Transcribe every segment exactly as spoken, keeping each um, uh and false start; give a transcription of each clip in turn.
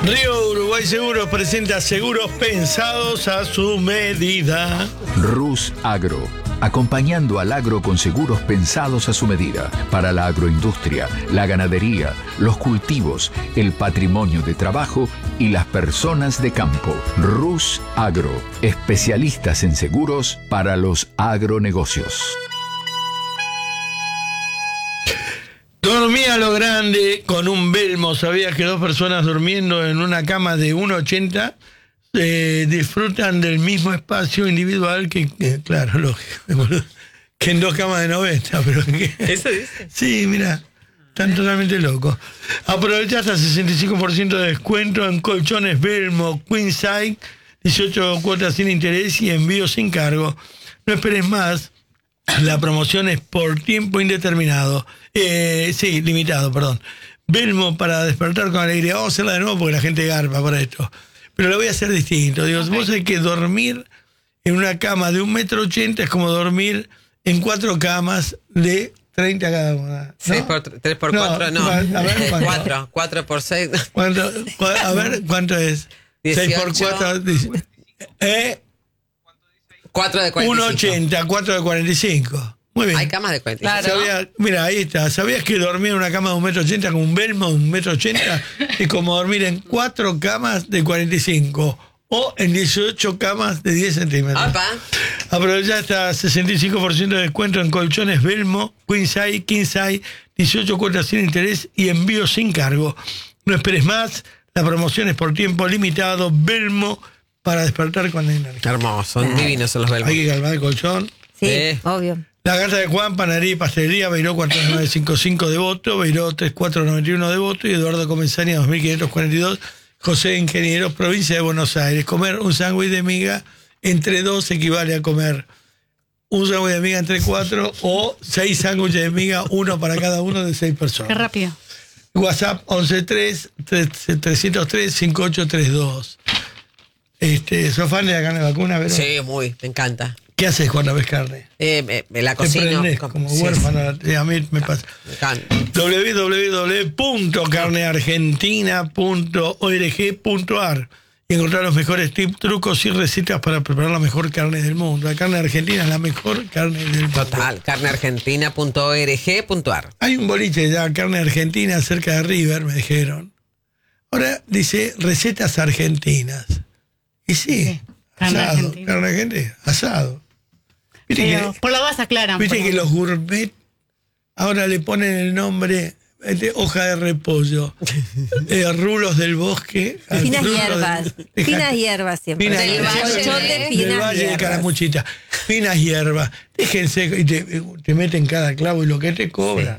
Río Uruguay Seguros presenta seguros pensados a su medida. Rus Agro, acompañando al agro con seguros pensados a su medida, para la agroindustria, la ganadería, los cultivos, el patrimonio de trabajo y las personas de campo. Rus Agro, especialistas en seguros para los agronegocios. Dormía a lo grande con un Belmo. ¿Sabías que dos personas durmiendo en una cama de uno ochenta eh, disfrutan del mismo espacio individual que, que claro, lógico, que en dos camas de noventa? Pero que, ¿Eso dice? Sí, mira, están totalmente locos. Aprovecha hasta sesenta y cinco por ciento de descuento en colchones Belmo Queen Size, dieciocho cuotas sin interés y envío sin cargo. No esperes más. La promoción es por tiempo indeterminado. Eh, sí, limitado, perdón. Belmo para despertar con alegría. Vamos a hacerla de nuevo porque la gente garpa por esto. Pero lo voy a hacer distinto. Digo, okay. Vos sabés que dormir en una cama de un metro ochenta es como dormir en cuatro camas de treinta cada una. ¿No? seis por tres por cuatro, no. no. A ver, ¿cuánto? cuatro, cuatro por seis. ¿Cuánto? A ver, ¿cuánto es? seis por cuatro. ¿Eh? cuatro de cuarenta y cinco. uno ochenta, cuatro de cuarenta y cinco. Muy bien. Hay camas de cuarenta y cinco. Claro. ¿Sabía? Mira, ahí está. ¿Sabías que dormir en una cama de un metro ochenta con un Belmo de un metro ochenta es como dormir en cuatro camas de cuarenta y cinco o en dieciocho camas de diez centímetros? Opa. Aprovecha hasta sesenta y cinco por ciento de descuento en colchones Belmo, Queen Size, King Size, dieciocho cuotas sin interés y envío sin cargo. No esperes más. La promoción es por tiempo limitado. Belmo para despertar con energía. Hermoso, son divinos los Belmos. Hay que calmar el colchón. Sí, Eh. obvio. La Casa de Juan, Panadería y Pastelería, Beiró cuatro nueve cinco cinco de Voto, Beiró tres cuatro nueve uno de Voto y Eduardo Comenzania dos mil quinientos cuarenta y dos, José Ingenieros, provincia de Buenos Aires. Comer un sándwich de miga entre dos equivale a comer un sándwich de miga entre cuatro o seis sándwiches de miga, uno para cada uno de seis personas. Qué rápido. WhatsApp once tres, tres cero tres, cinco ocho tres dos. Este, ¿sos fan de la carne vacuna, Vero? Sí, muy, me encanta. ¿Qué haces cuando ves carne? Eh, me, me la Te cocino. prendés como, como sí, huérfano. Sí. A mí me pasa. Me encanta. doble u doble u doble u punto carne argentina punto org punto ar y encontrar los mejores tips, trucos y recetas para preparar la mejor carne del mundo. La carne argentina es la mejor carne del mundo. Total, carne argentina punto org punto ar. Hay un boliche ya, Carne Argentina, cerca de River, me dijeron. Ahora dice recetas argentinas. Y sí, Sí, carne asado, argentina. carne argentina, asado. Viste Pero que, por la base aclaran. viste por que favor. los gourmet ahora le ponen el nombre de hoja de repollo, eh, rulos del bosque, Finas rulos hierbas. de- de- Finas hierbas siempre. Finas Del hierbas. colchón de Del finas del Valle de hierbas. Caramuchita, finas hierbas. Déjense y te, te meten cada clavo y lo que te cobran.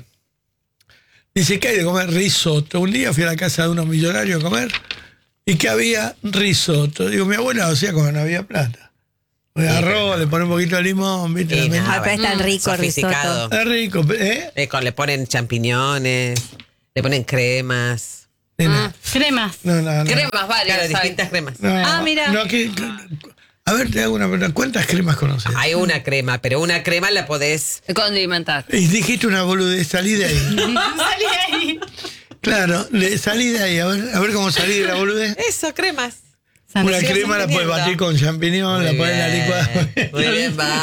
Dice que hay de comer risotto. Un día fui a la casa de unos millonarios a comer y que había risotto. Digo, mi abuela hacía cuando no había plata. Pues arroz, le pone un poquito de limón, ¿viste? Sí, La no, Ah, pero es tan Mm, rico el sofisticado. risotto. Es rico, ¿eh? Eh, con- le ponen champiñones, le ponen cremas. Nena, Cremas. no, no, no. Cremas varias. Claro, hay. distintas cremas. No, Ah, mira. no, que- que- a ver, te hago una pregunta. ¿Cuántas cremas conoces? Hay una crema, pero una crema la podés. Condimentar. Y dijiste una boludez, salí de ahí. Salí ahí. Claro, le, salí de ahí. A ver, a ver cómo salí de la boludez. Eso, cremas. Una Sí, crema la puedes entendiendo. batir con champiñón, la Muy pones en la bien, licuadora. Muy bien, va.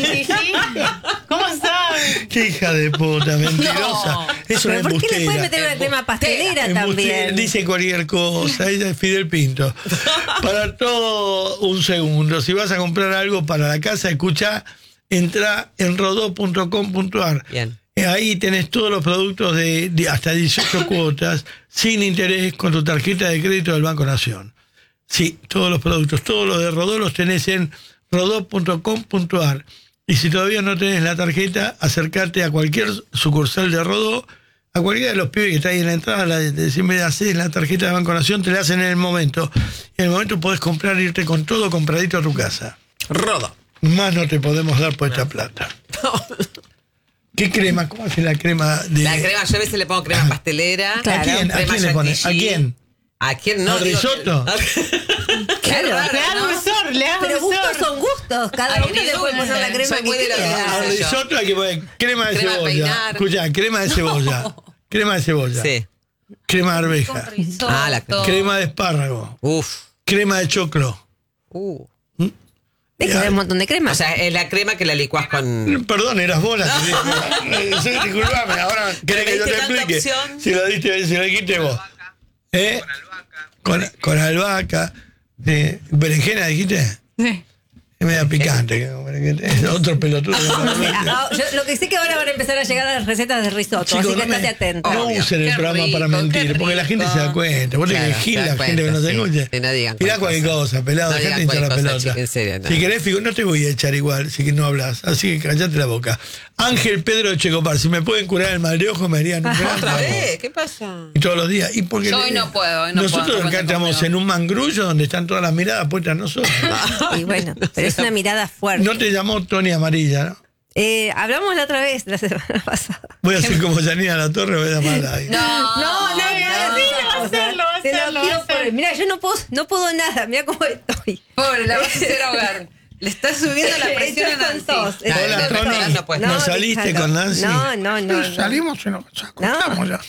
¿Cómo sabes? Qué hija de puta, mentirosa. Es una ¿Pero por qué le puedes embustera. meter una crema pastelera Embustera, también? dice cualquier cosa, ella es Fidel Pinto. Para todo un segundo, si vas a comprar algo para la casa, escucha, entra en rodó punto com punto ar. Bien. Ahí tenés todos los productos de, de hasta dieciocho cuotas, sin interés, con tu tarjeta de crédito del Banco Nación. Sí, todos los productos, todos los de Rodó los tenés en rodó punto com punto ar. Y si todavía no tenés la tarjeta, acercarte a cualquier sucursal de Rodó, a cualquiera de los pibes que está ahí en la entrada, la, de, si me haces la tarjeta de Banco Nación, te la hacen en el momento. Y en el momento podés comprar e irte con todo compradito a tu casa. Rodo. Más no te podemos dar por esta plata. ¿Qué crema? ¿Cómo hace la crema de...? La crema, yo a veces le pongo crema pastelera. ¿A quién? ¿A crema quién le pones? ¿A chantilly. quién? ¿A quién no? ¿Al Digo- risotto? Claro. Le da dulzor, le da Pero gustos dulzor. son gustos. Cada Ay, uno le puede dulce. poner la crema Soy muy que de la quiera. Al dulce. risotto hay que poner crema de Crema de cebolla. peinar. Escuchá, crema de cebolla. Crema de cebolla. Sí. crema de arveja, Ah, la crema de espárrago, Uf. crema de choclo. Uh. Es que hay un montón de crema. O sea, es la crema que la licuás con... Perdón, eras vos la que dije. Sí, disculpame, ahora querés que yo te diste tanta explique. opción. Si lo diste, si lo dijiste vos. ¿Eh? Con, con albahaca. Eh, ¿Berenjena dijiste? Sí. Es media picante. que- Es otro pelotudo. Ah, ah, yo lo que sé que ahora van a empezar a llegar las recetas de risotto, Chicos, así que no, me- estate atento. no usen el Qué programa rico, para qué mentir, porque la gente rico. se da cuenta. Vos tenés Claro, que gil se da la gente que no cuenta, te sí. escucha. Sí, no digan Mirá cualquier cualquier cosa, pelado, No dejate digan hinchar la cualquier cosa, pelota. chico, en serio, no. Si querés, figu- no te voy a echar igual, si que no hablas. Así que callate la boca. Ángel Pedro de Checopar, si me pueden curar el mal de ojo, me harían un gran ¿Otra favor. vez? ¿Qué pasa? Y todos los días. ¿Y porque Yo hoy no puedo, hoy no nosotros puedo, no acá cuenten estamos conmigo. en un mangrullo donde están todas las miradas puestas en nosotros. Y bueno, pero es una mirada fuerte. No te llamó Tony Amarilla, ¿no? Eh, hablamos la otra vez, la semana pasada. Voy a hacer como Janina La Torre, voy a llamarla ahí. No, No, no, no, sí, va a hacerlo, va a Te lo hacerlo, va a pido hacerlo. por- Mirá, yo no puedo, no puedo nada, mirá cómo estoy. Pobre, la vas a hacer ahogar. Le está subiendo la presión a Estoy con Nancy. tos, estoy Hola, con tos. Tony. No puedes. ¿No saliste déjalo. con Nancy? No, no, no. no. Salimos y nos acostamos ya.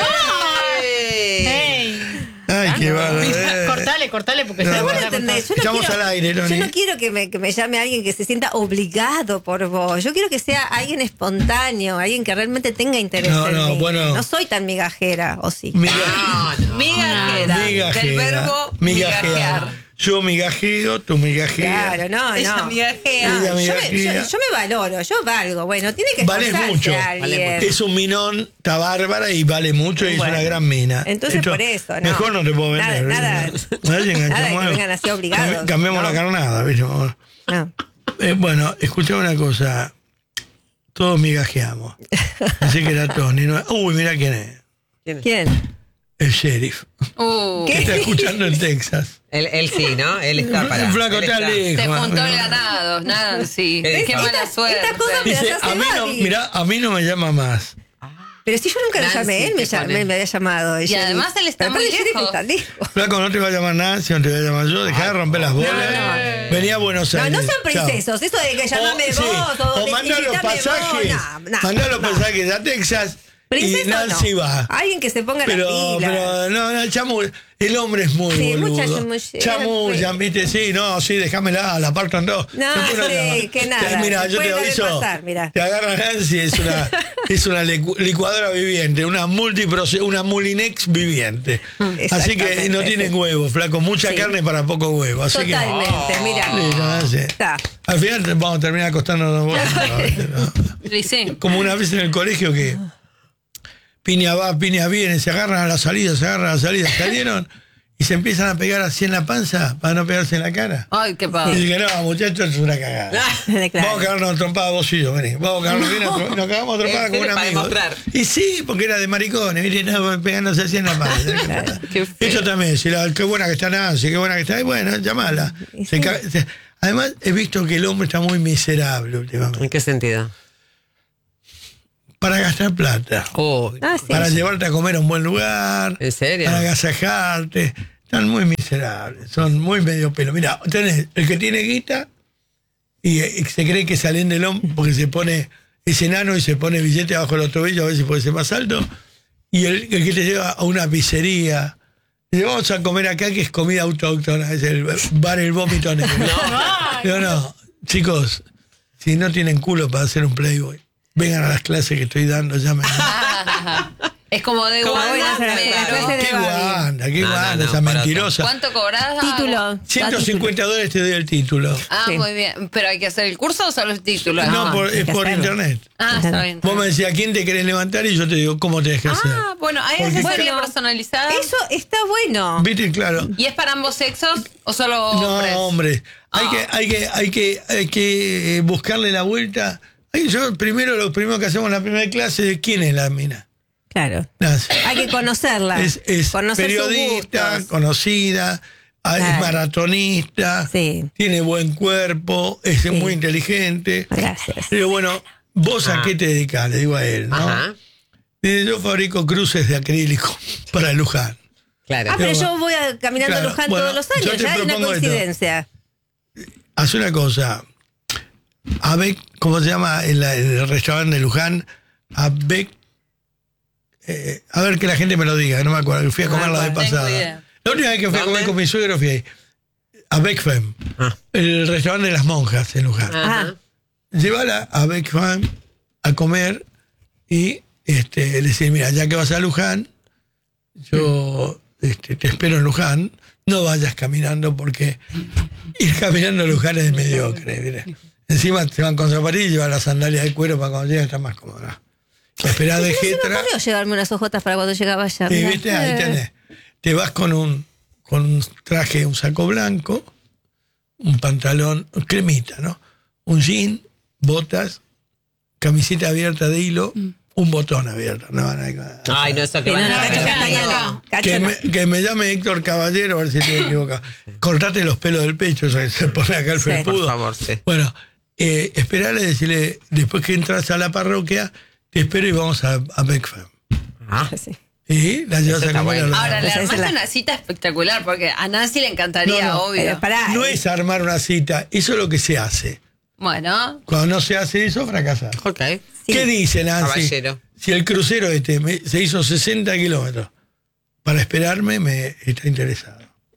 ¡Ey! Hey. Ay, qué bárbaro. eh. Cortale, cortale, porque No, se Vos no, no entendés, yo no Estamos quiero, al aire, Tony. yo no quiero que me, que me llame alguien que se sienta obligado por vos. Yo quiero que sea alguien espontáneo, alguien que realmente tenga interés No, en no, mí. bueno. No soy tan migajera, ¿o sí? Miga- No, no. Migajera. migajera. Del verbo Migajear. migajear. Yo migajeo, tú migajeas. Claro, no, Ella no. migajea. No, Ella yo, me, migajea. yo- yo me valoro, yo valgo. Bueno, tiene que Vale esforzarse mucho. alguien. Vale mucho. Es un minón, está bárbara y vale mucho y Bueno, es una gran mina. entonces por eso, no. Mejor no te puedo Nada- vender. nada- ¿viste? Nadie enganchamos nada que algo. vengan así obligados, Cambi- Cambiamos ¿no? la carnada, ¿viste? No. Eh, bueno, escuchame una cosa. Todos migajeamos. Así que era Tony. ¿no? Uy, mira quién es. ¿Quién? El sheriff. Uh, Que está escuchando en Texas. Él, él sí, ¿no? Él está para. El flaco él está está- lejos. se juntó el Mira. ganado, Nancy. ¿Qué Qué dijo? mala Estas- suerte. estas cosas me- Dice, las hace a mí no, Gaby. mira, a mí no me llama más. Pero si yo nunca lo Nancy, llamé, él me, te llam- pone. me, me había llamado. Y además él está Pero muy aparte el sheriff lejos. está lejos. Flaco, no te va a llamar Nancy, no te voy a llamar yo. Dejá de romper las bolas. no. Venía a Buenos No, Aires. no sean Chao. princesos. Eso de que llamame O, sí, vos o, o de- mandá los invitame pasajes. vos, no, no, mandá los no. pasajes a Texas y Princeso Nancy no. va. Alguien que se ponga Pero, la pila. pero no, no, chamu, el hombre es muy Sí, boludo. mucha chamullera, Chamullan, sí. viste, sí, no, sí, déjamela, la parto en dos. No, Después sí, llama. que nada, Te- Mira, se yo te puede aviso, pasar, mirá. te agarra Nancy, es una, es una licu- licuadora viviente, una multiproce, una Mulinex viviente. Así que no Exactamente, tienen sí. huevo, flaco, mucha Sí. carne para poco huevo. Así que, Totalmente, mira. Sí, no, sí. Está. Al final te- vamos a terminar acostándonos vos. Sí, sí. Como una vez en el colegio que piña va, piña viene, se agarran a la salida, se agarran a la salida, salieron y se empiezan a pegar así en la panza para no pegarse en la cara. Ay, qué Y padre. dije, no, muchachos, es una cagada. Claro. Vamos a cagarnos a trompada vos y yo, vení. Vamos a cagarnos bien a tro- nos cagamos a trompada En con un serio, para amigo. demostrar. Y sí, porque era de maricones, ¿viste? No, pegándose así en la panza. Qué feo. Eso también, si la, qué buena que está Nancy, qué buena que está. Y bueno, llamala. Y Se sí. ca- se- además, he visto que el hombre está muy miserable últimamente. ¿En qué sentido? Para gastar plata. Oh, Ah, sí. Para llevarte a comer a un buen lugar. ¿En serio? Para agasajarte. Están muy miserables. Son muy medio pelo. Mira, tenés el que tiene guita y, eh, se cree que salen del hombro porque se pone, es enano y se pone billete bajo los tobillos a ver si puede ser más alto. Y el, el que te lleva a una pizzería. Dice, vamos a comer acá que es comida autóctona. Es el bar El Vómito Negro. No, Digo, no, chicos, si no tienen culo para hacer un Playboy, vengan a las clases que estoy dando, llamen. Es como de ¿Cómo Wanda, voy a hacer la pero... clase de Qué Babi? guanda, qué No, no, guanda, no, esa para mentirosa. ¿Cuánto cobras? Título. ciento cincuenta dólares te doy el título. Ah, Sí. muy bien. ¿Pero hay que hacer el curso o solo el título? No, por, hay es que por hacerlo. internet. Ah, está bien. Vos me decías, ¿quién te querés levantar? Y yo te digo, ¿cómo tenés que hacer? Ah, bueno, ¿hay Porque- asesoría Bueno, personalizada? Eso está bueno. ¿Viste? Claro. ¿Y es para ambos sexos o solo No, hombres? hombre. Hay, Ah. que, hay, que, hay, que, hay que eh, buscarle la vuelta. Hay, yo primero, lo primero que hacemos en la primera clase es quién es la mina. Claro. Nancy. Hay que conocerla. Es, es conocer sus periodista, gustos. conocida, ah, es Claro. maratonista, Sí. tiene buen cuerpo, es Sí. muy inteligente. Gracias. Le digo, bueno, ¿vos a Ah. qué te dedicas? Le digo a él, ¿no? Ajá. Dice, yo fabrico cruces de acrílico para Luján. Claro. Ah, pero Pero yo voy a, caminando claro, a Luján bueno, todos los yo años. te Ya hay una propongo esto. coincidencia. Hace una cosa. Avec, ¿cómo se llama? En, la- en el restaurante de Luján. Avec eh, a ver que la gente me lo diga, no me acuerdo, fui a comer Ah, la vez tengo pasada. idea. La última vez que fui a ¿Dónde? comer con mi suegro fui ahí, a Beckfam, Ah. el restaurante de las monjas en Luján. Ajá. Llévala a Beckfam a comer y este, decir, mira, ya que vas a Luján, yo este, te espero en Luján, no vayas caminando porque ir caminando a Luján es mediocre. Mira. Encima te van con zapatillas y llevan las sandalias de cuero para cuando llegues estar más cómoda. Esperá de Se me Getra. ocurrió llevarme unas hojotas para cuando llegaba allá. Y mirá. viste, ahí tenés. Te vas con un, con un traje, un saco blanco, un pantalón, cremita, ¿no? Un jean, botas, camiseta abierta de hilo, un botón abierto. No, no hay nada. Ay, no, eso que Sí, van no, no, a cacho, ver. castaña no. Cacho Que no. me, que me llame Héctor Caballero, a ver si estoy equivocado. Cortate los pelos del pecho, eso que se pone acá el Sí. felpudo. Por favor, sí. Bueno, eh, esperarle, decirle, después que entras a la parroquia, te espero y vamos a, a Beckfam. Ah, Sí. Y la llevas Eso a está comer a bueno. los- Ahora, le Esa es armaste la- una cita espectacular porque a Nancy le encantaría, No, no, obvio. Pero pará. No eh. es armar una cita, eso es lo que se hace. Bueno, Cuando no se hace eso, fracasas. ok. Sí. ¿Qué dice Nancy? Caballero. Si el crucero este me- se hizo sesenta kilómetros para esperarme, me está interesado.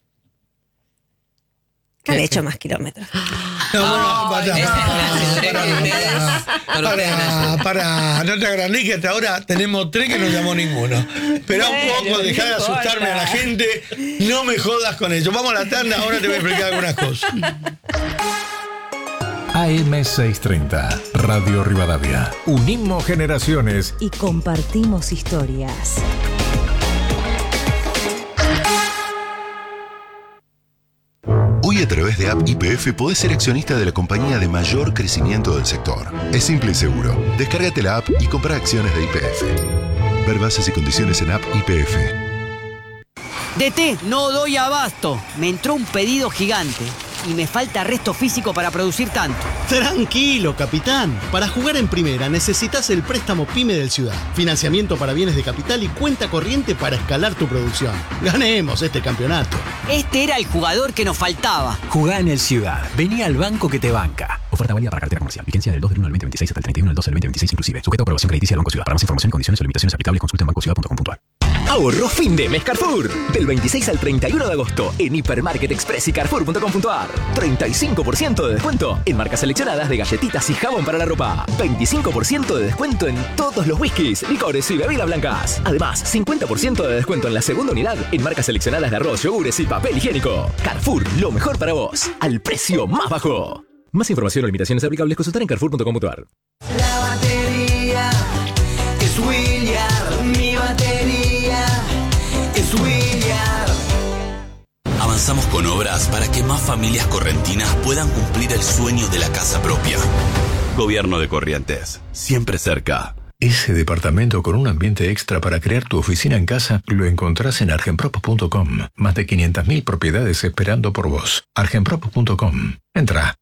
Han hecho más kilómetros. No, bueno, pará, esa es la pará, señora que ustedes no lo crean pará, así. pará, no te agrandís que hasta ahora tenemos tres que no llamó ninguno. Pero un Bueno, poco, no dejá de importa. asustarme a la gente, no me jodas con eso. Vamos a la tanda, ahora te voy a explicar algunas cosas. A M seiscientos treinta, Radio Rivadavia. Unimos generaciones. Y compartimos historias. Hoy a través de App Y P F podés ser accionista de la compañía de mayor crecimiento del sector. Es simple y seguro. Descárgate la app y compra acciones de Y P F. Ver bases y condiciones en App Y P F. D T, no doy abasto. Me entró un pedido gigante y me falta resto físico para producir tanto. Tranquilo, capitán. Para jugar en primera necesitas el préstamo PYME del Ciudad. Financiamiento para bienes de capital y cuenta corriente para escalar tu producción. Ganemos este campeonato. Este era el jugador que nos faltaba. Jugá en el Ciudad. Vení al banco que te banca. Oferta válida para cartera comercial. Vigencia del dos del uno al veinte veintiséis hasta el treinta y uno del dos del veinte veintiséis inclusive. Sujeto a aprobación crediticia del Banco Ciudad. Para más información, condiciones o limitaciones aplicables, consulta en banco ciudad punto com punto a r. Ahorro fin de mes Carrefour. Del veintiséis al treinta y uno de agosto en Hipermarket Express y Carrefour punto com punto a r. treinta y cinco por ciento de descuento en marcas seleccionadas de galletitas y jabón para la ropa. veinticinco por ciento de descuento en todos los whiskies, licores y bebidas blancas. Además, cincuenta por ciento de descuento en la segunda unidad en marcas seleccionadas de arroz, yogures y papel higiénico. Carrefour, lo mejor para vos, al precio más bajo. Más información o limitaciones aplicables, consultar en carrefour punto com punto a r. La batería es William, mi batería es William. Avanzamos con obras para que más familias correntinas puedan cumplir el sueño de la casa propia. Gobierno de Corrientes, siempre cerca. Ese departamento con un ambiente extra para crear tu oficina en casa lo encontrás en argenprop punto com. Más de quinientas mil propiedades esperando por vos. argenprop punto com. Entra.